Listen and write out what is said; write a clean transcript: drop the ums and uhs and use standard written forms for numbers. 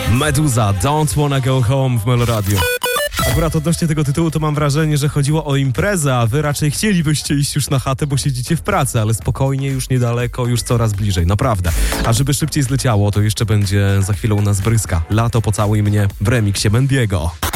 Meduza, Don't Wanna Go Home w Meloradiu. Akurat odnośnie tego tytułu to mam wrażenie, że chodziło o imprezę, a wy raczej chcielibyście iść już na chatę, bo siedzicie w pracy, ale spokojnie, już niedaleko, już coraz bliżej, naprawdę. A żeby szybciej zleciało, to jeszcze będzie za chwilę u nas Bryska. Lato pocałuj mnie w remiksie Mendiego.